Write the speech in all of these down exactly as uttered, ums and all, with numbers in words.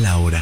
la hora.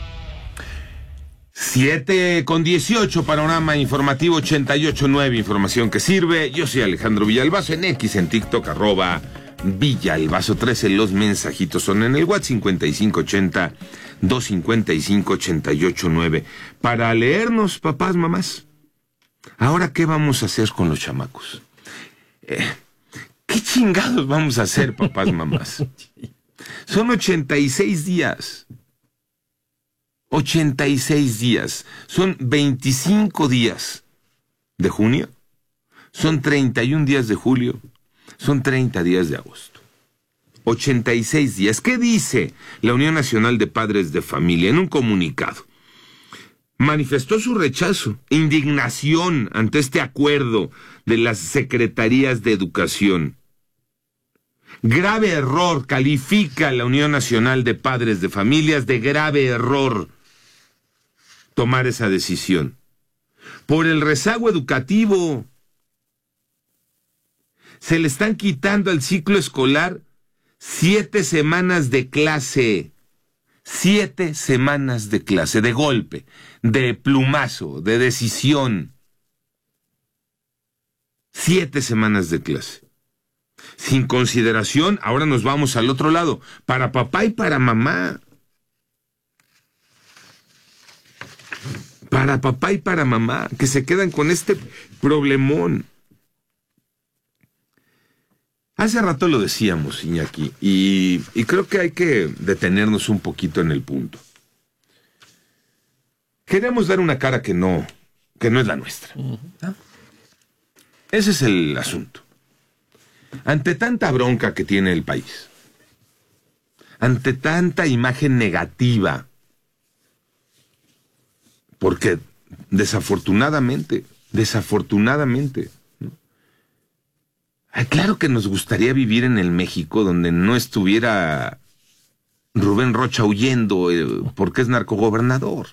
Siete con dieciocho, panorama informativo ochenta y ocho nueve, información que sirve. Yo soy Alejandro Villalbazo, en X, en TikTok, arroba Villalbazo trece. Los mensajitos son en el WhatsApp cincuenta y cinco ochenta, doscientos cincuenta y cinco, ochenta y ocho nueve. Para leernos, papás, mamás. Ahora, ¿qué vamos a hacer con los chamacos? Eh, ¿Qué chingados vamos a hacer, papás, mamás? Son ochenta y seis días. ochenta y seis días. Son veinticinco días de junio. Son treinta y un días de julio. Son treinta días de agosto. ochenta y seis días. ¿Qué dice la Unión Nacional de Padres de Familia en un comunicado? Manifestó su rechazo, indignación ante este acuerdo de las Secretarías de Educación. Grave error, califica la Unión Nacional de Padres de Familias de grave error tomar esa decisión. Por el rezago educativo. Se le están quitando al ciclo escolar siete semanas de clase. Siete semanas de clase, de golpe, de plumazo, de decisión. Siete semanas de clase. Sin consideración, ahora nos vamos al otro lado, para papá y para mamá. Para papá y para mamá, que se quedan con este problemón. Hace rato lo decíamos, Iñaki, y, y creo que hay que detenernos un poquito en el punto. Queremos dar una cara que no, que no es la nuestra. ¿No? Ese es el asunto. Ante tanta bronca que tiene el país, ante tanta imagen negativa, porque desafortunadamente, desafortunadamente, ¿no? Ay, claro que nos gustaría vivir en el México donde no estuviera Rubén Rocha huyendo eh, porque es narcogobernador.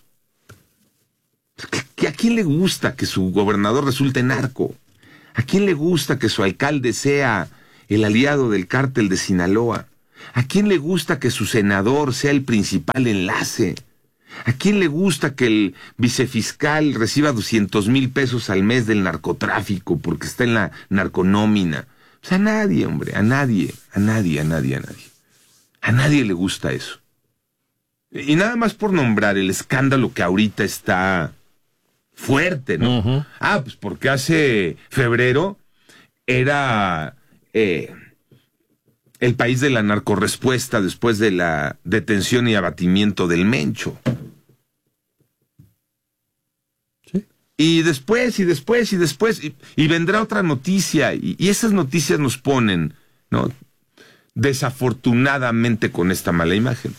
¿A quién le gusta que su gobernador resulte narco? ¿A quién le gusta que su alcalde sea el aliado del cártel de Sinaloa? ¿A quién le gusta que su senador sea el principal enlace? ¿A quién le gusta que el vicefiscal reciba doscientos mil pesos al mes del narcotráfico porque está en la narconómina? O sea, a nadie, hombre, a nadie, a nadie, a nadie, a nadie. A nadie le gusta eso. Y nada más por nombrar el escándalo que ahorita está fuerte, ¿no? Uh-huh. Ah, pues porque hace febrero era eh, el país de la narcorrespuesta después de la detención y abatimiento del Mencho. ¿Sí? Y después, y después, y después, y, y vendrá otra noticia, y, y esas noticias nos ponen, ¿no? Desafortunadamente con esta mala imagen.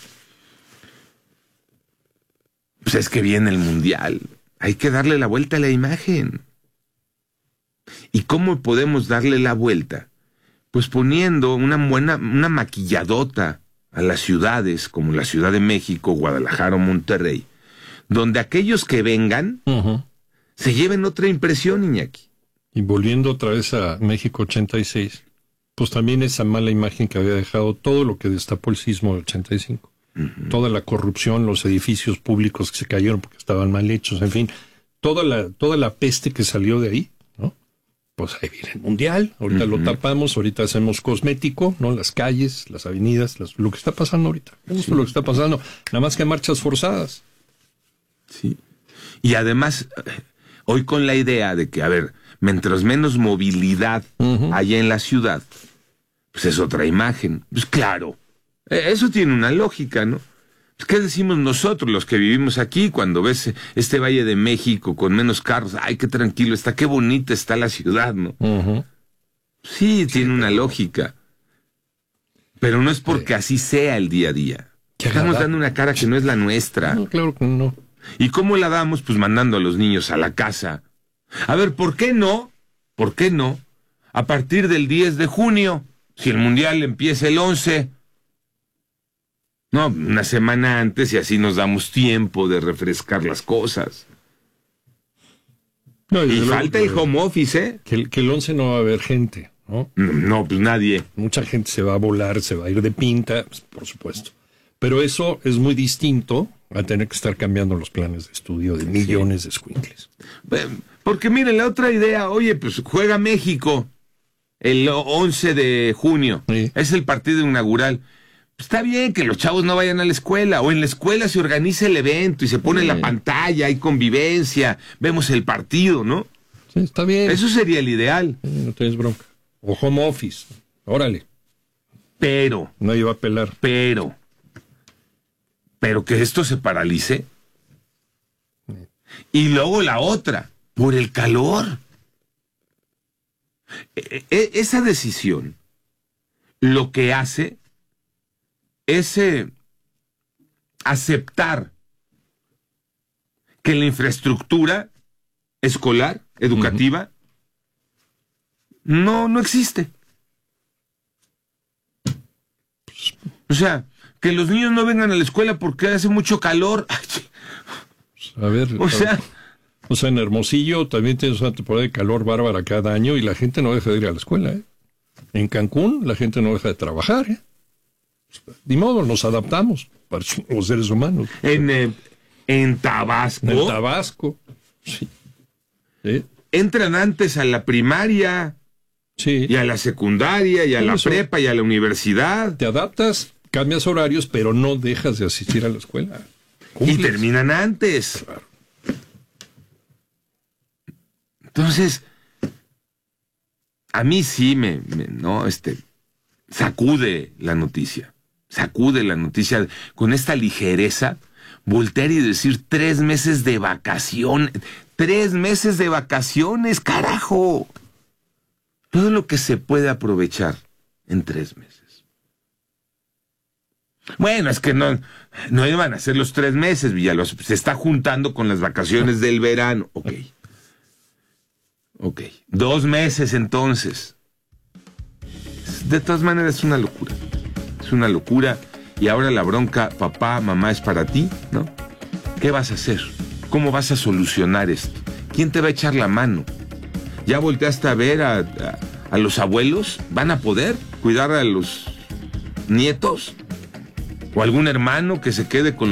Pues es que viene el Mundial. Hay que darle la vuelta a la imagen. ¿Y cómo podemos darle la vuelta? Pues poniendo una buena, una maquilladota a las ciudades, como la Ciudad de México, Guadalajara o Monterrey, donde aquellos que vengan uh-huh. se lleven otra impresión, Iñaki. Y volviendo otra vez a México ochenta y seis, pues también esa mala imagen que había dejado todo lo que destapó el sismo de ochenta y cinco. Uh-huh. Toda la corrupción, los edificios públicos que se cayeron porque estaban mal hechos, en fin, toda la, toda la peste que salió de ahí, ¿no? Pues ahí viene el Mundial, ahorita uh-huh. lo tapamos, ahorita hacemos cosmético, ¿no? Las calles, las avenidas, las, lo que está pasando ahorita, justo sí. lo que está pasando, nada más que marchas forzadas. Sí, y además, hoy con la idea de que, a ver, mientras menos movilidad uh-huh. haya en la ciudad, pues es otra imagen, pues claro. Eso tiene una lógica, ¿no? ¿Qué decimos nosotros, los que vivimos aquí, cuando ves este Valle de México con menos carros? ¡Ay, qué tranquilo está, qué bonita está la ciudad!, ¿no? Uh-huh. Sí, tiene sí, una pero... lógica. Pero no es porque eh... así sea el día a día. Estamos dando una cara que no es la nuestra. No, claro que no. ¿Y cómo la damos? Pues mandando a los niños a la casa. A ver, ¿por qué no? ¿Por qué no? A partir del diez de junio, si el Mundial empieza el once... No, una semana antes y así nos damos tiempo de refrescar las cosas. No, y falta el home office, ¿eh? Que el, que el once no va a haber gente, ¿no? No, no, pues nadie. Mucha gente se va a volar, se va a ir de pinta, pues, por supuesto. Pero eso es muy distinto a tener que estar cambiando los planes de estudio de millones de escuincles. Porque miren, la otra idea, oye, pues juega México el once de junio. Sí. Es el partido inaugural. Está bien que los chavos no vayan a la escuela, o en la escuela se organiza el evento y se pone sí. la pantalla, hay convivencia, vemos el partido, ¿no? Sí, está bien. Eso sería el ideal. Sí, no tienes bronca. O home office, órale. Pero. No iba a pelar. Pero. Pero que esto se paralice. Sí. Y luego la otra, por el calor. E- e- esa decisión lo que hace es eh, aceptar que la infraestructura escolar, educativa, uh-huh. no, no existe. O sea, que los niños no vengan a la escuela porque hace mucho calor. A ver, o sea, o sea, en Hermosillo también tienes una temporada de calor bárbara cada año y la gente no deja de ir a la escuela, ¿eh? En Cancún la gente no deja de trabajar, ¿eh? Ni modo, nos adaptamos para los seres humanos. En, eh, en Tabasco. En Tabasco, sí. ¿Sí? Entran antes a la primaria, sí. y a la secundaria, y a la eso. prepa, y a la universidad. Te adaptas, cambias horarios, pero no dejas de asistir a la escuela. Cumples. Y terminan antes. Claro. Entonces, a mí sí me, me no, este, sacude la noticia. Sacude la noticia con esta ligereza. Voltear y decir tres meses de vacaciones. Tres meses de vacaciones, carajo. Todo lo que se puede aprovechar en tres meses. Bueno, es que no, no iban a ser los tres meses, Villalobos. Se está juntando con las vacaciones del verano. Ok. Ok. Dos meses entonces. De todas maneras es una locura. Es una locura. Y ahora la bronca, papá, mamá, es para ti, ¿no? ¿Qué vas a hacer? ¿Cómo vas a solucionar esto? ¿Quién te va a echar la mano? ¿Ya volteaste a ver a, a, a los abuelos? ¿Van a poder cuidar a los nietos? ¿O algún hermano que se quede con